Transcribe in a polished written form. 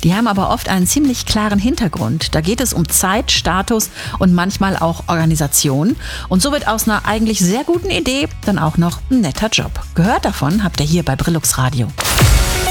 Die haben aber oft einen ziemlich klaren Hintergrund. Da geht es um Zeit, Status und manchmal auch Organisation. Und so wird aus einer eigentlich sehr guten Idee dann auch noch ein netter Job. Gehört davon habt ihr hier bei Brillux Radio.